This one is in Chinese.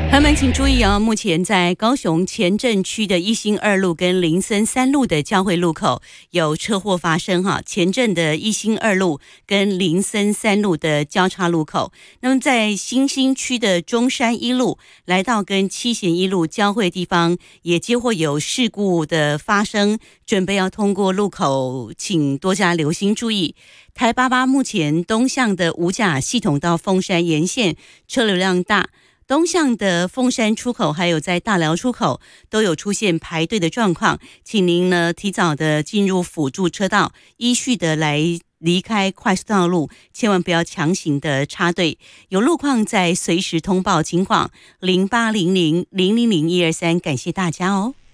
朋友们请注意哦，目前在高雄前镇区的一心二路跟林森三路的交汇路口有车祸发生哈，前镇的一心二路跟林森三路的交叉路口。那么在新兴区的中山一路来到跟七贤一路交汇地方，也接获有事故的发生，准备要通过路口，请多加留心注意。台88目前东向的五甲系统到凤山沿线车流量大。东向的凤山出口还有在大寮出口都有出现排队的状况，请您呢提早的进入辅助车道，依序的来离开快速道路，千万不要强行的插队。有路况再随时通报情况，0800000123，感谢大家哦。